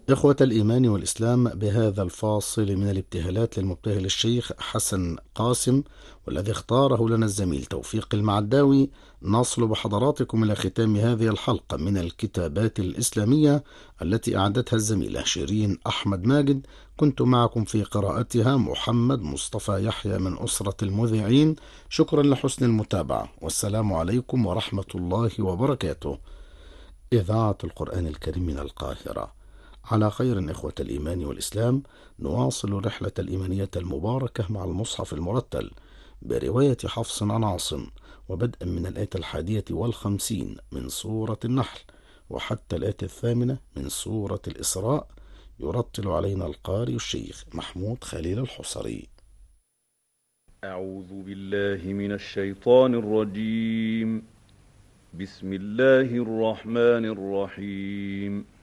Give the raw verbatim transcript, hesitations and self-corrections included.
إخوة الإيمان والإسلام، بهذا الفاصل من الابتهالات للمبتهل الشيخ حسن قاسم، والذي اختاره لنا الزميل توفيق المعداوي، نصل بحضراتكم إلى ختام هذه الحلقة من الكتابات الإسلامية التي أعدتها الزميلة شيرين أحمد ماجد. كنت معكم في قراءتها محمد مصطفى يحيى من أسرة المذيعين. شكرا لحسن المتابعة، والسلام عليكم ورحمة الله وبركاته. إذاعة القرآن الكريم من القاهرة. على خير إخوة الإيمان والإسلام، نواصل رحلة الإيمانية المباركة مع المصحف المرتل برواية حفص عن عاصم، وبدءا من الآية الحادية والخمسين من سورة النحل وحتى الآية الثامنة من سورة الإسراء. يرتل علينا القارئ الشيخ محمود خليل الحصري. أعوذ بالله من الشيطان الرجيم. بسم الله الرحمن الرحيم.